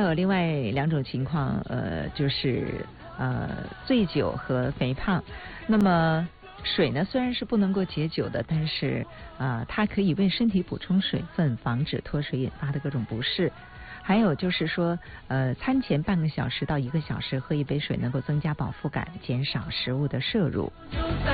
有另外2种情况，就是醉酒和肥胖。那么水呢，虽然是不能够解酒的，但是它可以为身体补充水分，防止脱水引发的各种不适。还有就是说，餐前半个小时到1个小时喝一杯水，能够增加饱腹感，减少食物的摄入。就在